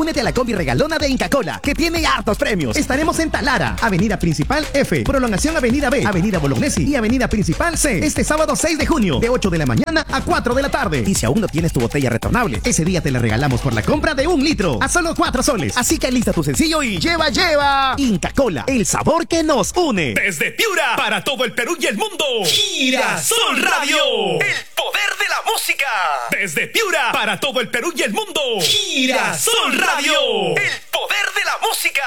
únete a la combi regalona de Inca Kola, que tiene hartos premios. Estaremos en Talara, Avenida Principal F, Prolongación Avenida B, Avenida Bolognesi y Avenida Principal C. Este sábado 6 de junio, de 8 de la mañana a 4 de la tarde. Y si aún no tienes tu botella retornable, ese día te la regalamos por la compra de 1 litro, a solo 4 soles. Así que alista tu sencillo y lleva. Inca Kola, el sabor que nos une. Desde Piura, para todo el Perú y el mundo, Girasol Radio, el poder de la música. Desde Piura, para todo el Perú y el mundo, Girasol Radio, el poder de la música.